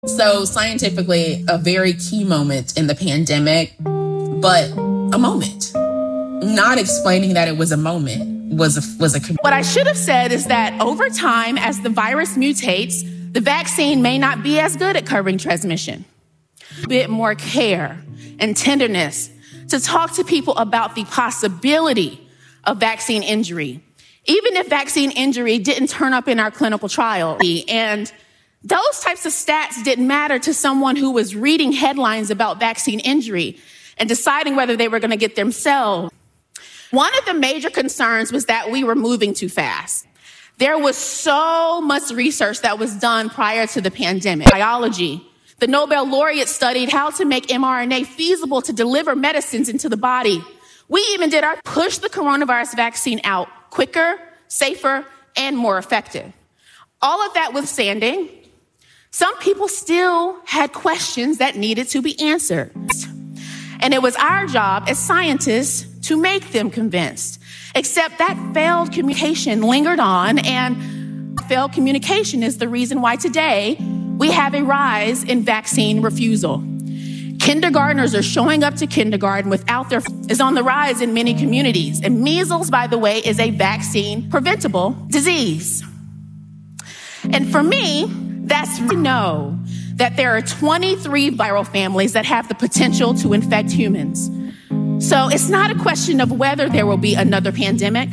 So scientifically, a very key moment in the pandemic, but a moment. Not explaining that it was a moment was a. What I should have said is that over time, as the virus mutates, the vaccine may not be as good at curbing transmission. A bit more care and tenderness to talk to people about the possibility of vaccine injury, even if vaccine injury didn't turn up in our clinical trial. And those types of stats didn't matter to someone who was reading headlines about vaccine injury and deciding whether they were going to get themselves. One of the major concerns was that we were moving too fast. There was so much research that was done prior to the pandemic. Biology. The Nobel laureate studied how to make mRNA feasible to deliver medicines into the body. We even did our push the coronavirus vaccine out quicker, safer, and more effective. All of that withstanding, some people still had questions that needed to be answered. And it was our job as scientists to make them convinced. Except that failed communication lingered on, and failed communication is the reason why today we have a rise in vaccine refusal. Kindergartners are showing up to kindergarten without their is on the rise in many communities. And measles, by the way, is a vaccine preventable disease. And for me, that's to know that there are 23 viral families that have the potential to infect humans. So it's not a question of whether there will be another pandemic.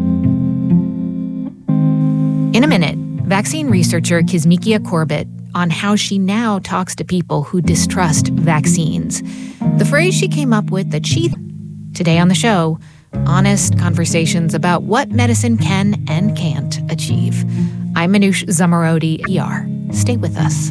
In a minute, vaccine researcher Kizzmekia Corbett on how she now talks to people who distrust vaccines. The phrase she came up with that she... Today on the show, honest conversations about what medicine can and can't achieve. I'm Manoush Zomorodi, ER. Stay with us.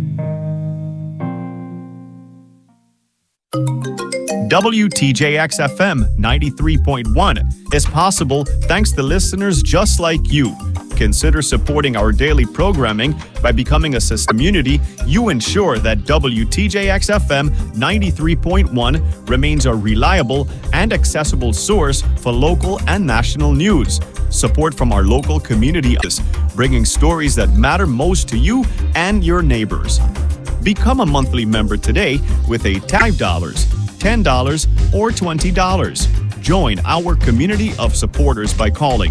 WTJX-FM 93.1 is possible thanks to listeners just like you. Consider supporting our daily programming by becoming a community. You ensure that WTJX-FM 93.1 remains a reliable and accessible source for local and national news. Support from our local community is bringing stories that matter most to you and your neighbors. Become a monthly member today with a $5, $10, or $20. Join our community of supporters by calling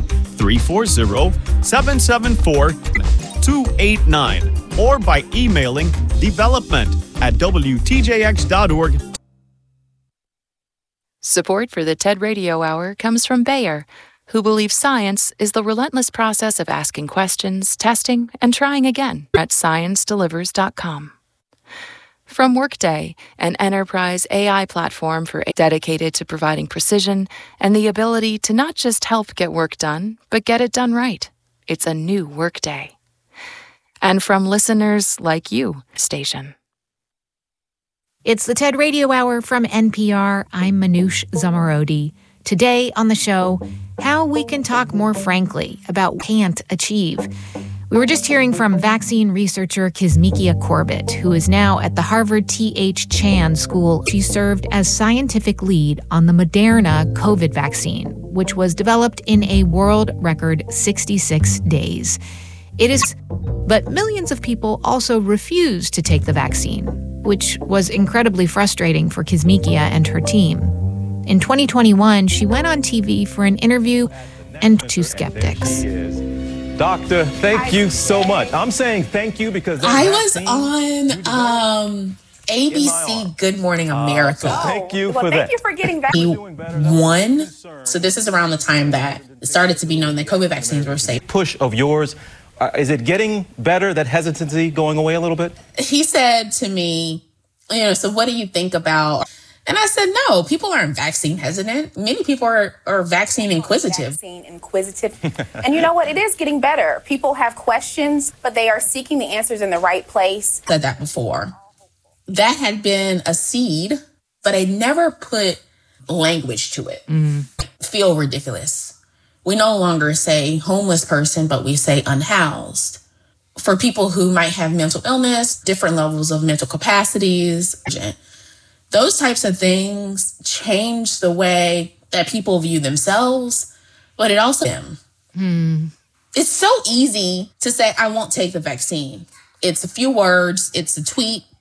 340-774-289 or by emailing development@wtjx.org. Support for the TED Radio Hour comes from Bayer, who believes science is the relentless process of asking questions, testing, and trying again at ScienceDelivers.com. From Workday, an enterprise AI platform dedicated to providing precision and the ability to not just help get work done, but get it done right. It's a new Workday. And from listeners like you, station. It's the TED Radio Hour from NPR. I'm Manoush Zomorodi. Today on the show, how we can talk more frankly about what we can't achieve. We were just hearing from vaccine researcher Kizzmekia Corbett, who is now at the Harvard T.H. Chan School. She served as scientific lead on the Moderna COVID vaccine, which was developed in a world record 66 days. But millions of people also refused to take the vaccine, which was incredibly frustrating for Kizzmekia and her team. In 2021, she went on TV for an interview and to skeptics. Doctor, thank you so much. I'm saying thank you because I was on ABC Good Morning America. Thank you for that. Thank you for getting back. One. So this is around the time that it started to be known that COVID vaccines were safe. Push of yours, is it getting better, that hesitancy going away a little bit? He said to me, so what do you think about... And I said, no, people aren't vaccine hesitant. Many people are vaccine inquisitive. And you know what? It is getting better. People have questions, but they are seeking the answers in the right place. Said that before. That had been a seed, but I never put language to it. Feel ridiculous. We no longer say homeless person, but we say unhoused. For people who might have mental illness, different levels of mental capacities, those types of things change the way that people view themselves, but it also them. It's so easy to say, I won't take the vaccine. It's a few words. It's a tweet.